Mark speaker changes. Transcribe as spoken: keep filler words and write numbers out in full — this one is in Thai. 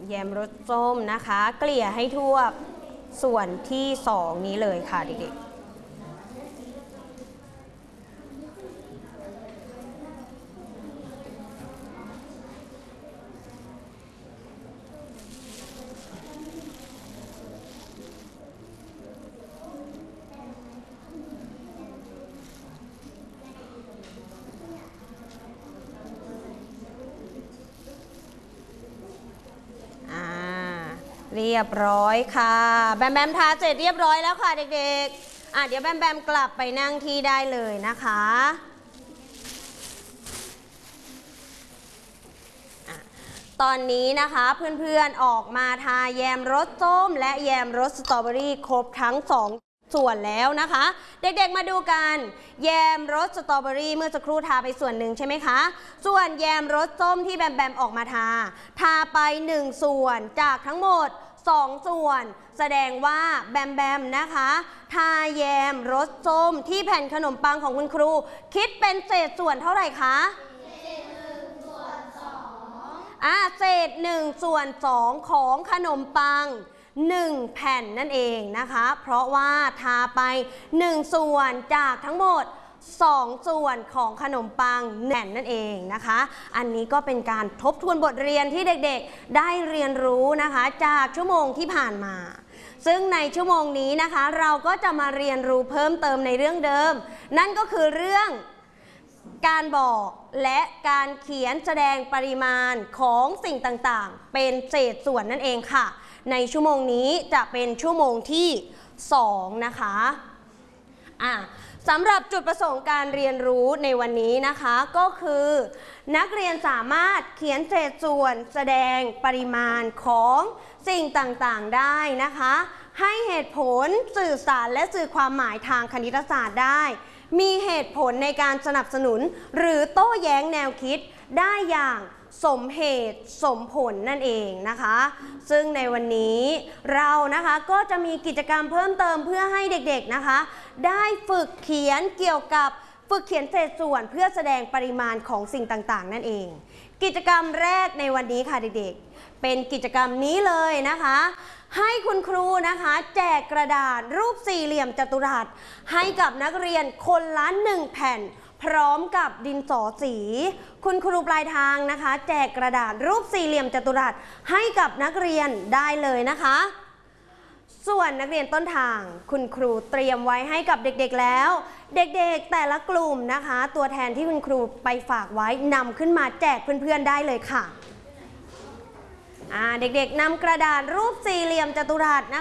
Speaker 1: แยมรสส้มนะคะเกลี่ยให้ทั่วส่วนที่สองนี้เลยค่ะเด็กๆเรียบร้อยค่ะแบมแบมทาเสร็จเรียบร้อยแล้วค่ะเด็กๆอ่ะเดี๋ยวแบมแบมกลับไปนั่งที่ได้เลยนะคะตอนนี้นะคะเพื่อนๆออกมาทาแยมรสส้มและแยมรสสตรอเบอรี่ครบทั้งสองส่วนแล้วนะคะเด็กๆมาดูกันแยมรสสตรอเบอรี่เมื่อสักครู่ทาไปส่วนหนึ่งใช่ไหมคะส่วนแยมรสส้มที่แบมแบมออกมาทาทาไปหนึ่งส่วนจากทั้งหมดสองส่วนแสดงว่าแบมแบมนะคะทาแยมรสส้มที่แผ่นขนมปังของคุณครูคิดเป็นเศษส่วนเท่าไหร่คะเศษหนึ่งส่วนสองอ่ะเศษหนึ่งส่วนสองของขนมปังหนึ่งแผ่นนั่นเองนะคะเพราะว่าทาไปหนึ่งส่วนจากทั้งหมดสองส่วนของขนมปังแผ่นนั่นเองนะคะอันนี้ก็เป็นการทบทวนบทเรียนที่เด็กๆได้เรียนรู้นะคะจากชั่วโมงที่ผ่านมาซึ่งในชั่วโมงนี้นะคะเราก็จะมาเรียนรู้เพิ่มเติมในเรื่องเดิมนั่นก็คือเรื่องการบอกและการเขียนแสดงปริมาณของสิ่งต่างๆเป็นเศษส่วนนั่นเองค่ะในชั่วโมงนี้จะเป็นชั่วโมงที่สองนะคะอ่ะสำหรับจุดประสงค์การเรียนรู้ในวันนี้นะคะก็คือนักเรียนสามารถเขียนเศษส่วนแสดงปริมาณของสิ่งต่างๆได้นะคะให้เหตุผลสื่อสารและสื่อความหมายทางคณิตศาสตร์ได้มีเหตุผลในการสนับสนุนหรือโต้แย้งแนวคิดได้อย่างสมเหตุสมผลนั่นเองนะคะซึ่งในวันนี้เรานะคะก็จะมีกิจกรรมเพิ่มเติมเพื่อให้เด็กๆนะคะได้ฝึกเขียนเกี่ยวกับฝึกเขียนเศษส่วนเพื่อแสดงปริมาณของสิ่งต่างๆนั่นเองกิจกรรมแรกในวันนี้ค่ะเด็กๆเป็นกิจกรรมนี้เลยนะคะให้คุณครูนะคะแจกกระดาษรูปสี่เหลี่ยมจัตุรัสให้กับนักเรียนคนละหนึ่งแผ่นพร้อมกับดินสอสีคุณครูปลายทางนะคะแจกกระดาษรูปสี่เหลี่ยมจัตุรัสให้กับนักเรียนได้เลยนะคะส่วนนักเรียนต้นทางคุณครูเตรียมไว้ให้กับเด็กๆแล้วเด็กๆแต่ละกลุ่มนะคะตัวแทนที่คุณครูไปฝากไว้นำขึ้นมาแจกเพื่อนๆได้เลยค่ะเด็กๆนำกระดาษรูปสี่เหลี่ยมจัตุรัสนะคะ